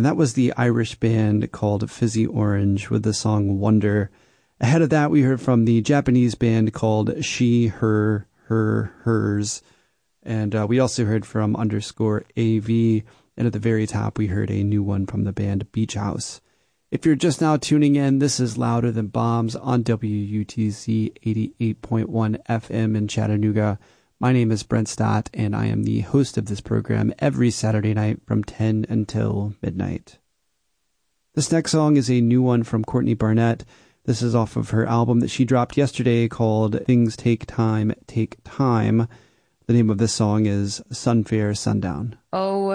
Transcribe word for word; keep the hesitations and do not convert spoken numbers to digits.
And that was the Irish band called Fizzy Orange with the song Wonder. Ahead of that, we heard from the Japanese band called She, Her, Her, Hers. And uh, we also heard from underscore A V. And at the very top, we heard a new one from the band Beach House. If you're just now tuning in, this is Louder Than Bombs on W U T Z eighty-eight point one F M in Chattanooga. My name is Brent Stott, and I am the host of this program every Saturday night from ten until midnight. This next song is a new one from Courtney Barnett. This is off of her album that she dropped yesterday called Things Take Time, Take Time. The name of this song is Sunfair Sundown. Oh.